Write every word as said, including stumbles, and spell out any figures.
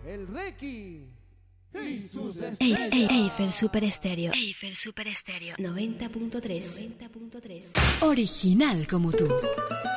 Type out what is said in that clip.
el Requi y sus Ey- estrellas. Ey- Eiffel Super Estéreo. Eiffel Super Estéreo noventa punto tres. Original como tú.